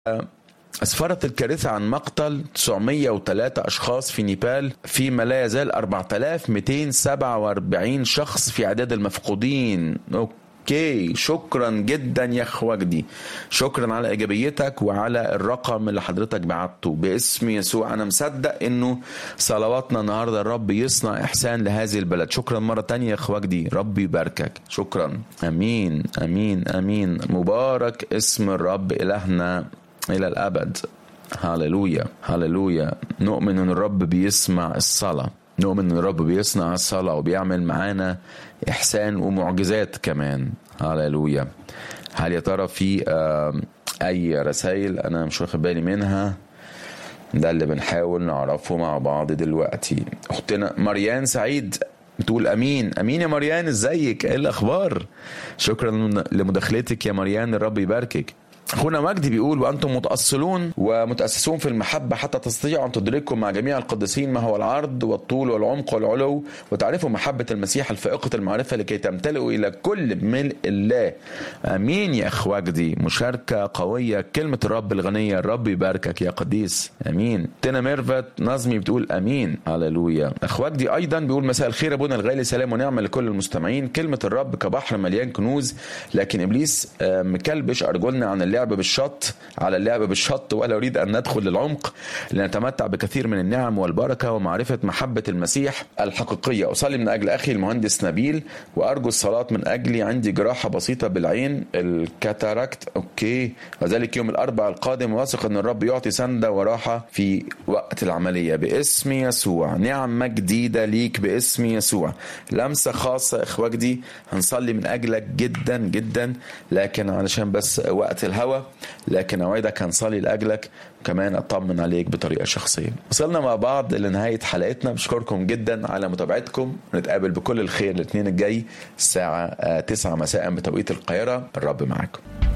أسفرت الكارثة عن مقتل 903 أشخاص في نيبال، فيما لا يزال 4247 شخص في عداد المفقودين. اوكي، شكرا جدا يا وجدي، شكرا على ايجابيتك وعلى الرقم اللي حضرتك بعته. باسم يسوع انا مصدق انه صلواتنا النهارده الرب يصنع احسان لهذه البلد. شكرا مره تانية يا وجدي، ربي يباركك. شكرا. امين امين امين. مبارك اسم الرب الهنا الى الابد. هاليلويا هاليلويا. نؤمن ان الرب بيسمع الصلاه، نؤمن ان الرب بيصنع الصلاة وبيعمل معانا إحسان ومعجزات كمان. هاليلويا. هل يا ترى في أي رسائل أنا مش واخد بالي منها؟ ده اللي بنحاول نعرفه مع بعض دلوقتي. أختنا مريان سعيد بتقول أمين. أمين يا مريان، إزيك؟ إيه الأخبار؟ شكرا لمداخلتك يا مريان، الرب يباركك. أخونا مجدي بيقول وأنتم متأصلون ومتأسسون في المحبة حتى تستطيعوا أن تدركوا مع جميع القديسين ما هو العرض والطول والعمق والعلو، وتعرفوا محبة المسيح الفائقة المعرفة لكي تمتلئوا إلى كل ملء الله. أمين يا أخ وجدي، مشاركة قوية. كلمة الرب الغنية، الرب يباركك يا قديس. أمين. تنا ميرفت نظمي بتقول أمين. هاليلويا. أخ وجدي أيضا بيقول مساء الخير أبونا الغالي، سلام ونعمة لكل المستمعين. كلمة الرب كبحر مليان كنوز، لكن إبليس مكلبش أرجلنا عن اللعب بالشط على اللعب بالشط، ولا أريد أن ندخل للعمق لنتمتع بكثير من النعم والبركة ومعرفة محبة المسيح الحقيقية. أصلي من أجل أخي المهندس نبيل، وأرجو الصلاة من أجلي. عندي جراحة بسيطة بالعين الكاتاراكت. أوكي، وذلك يوم الأربعاء القادم، واثق أن الرب يعطي سندة وراحة في وقت العملية باسم يسوع. نعمة جديدة ليك باسم يسوع. لمسة خاصة إخوجدي، هنصلي من أجلك جدا جدا، لكن علشان بس وقت الهوى، لكن أوعدك هنصلي لأجلك كمان أطمن عليك بطريقة شخصية. وصلنا مع بعض لنهاية حلقتنا. بشكركم جدا على متابعتكم، نتقابل بكل الخير الاثنين الجاي الساعة 9 مساء بتوقيت القاهرة. الرب معاكم.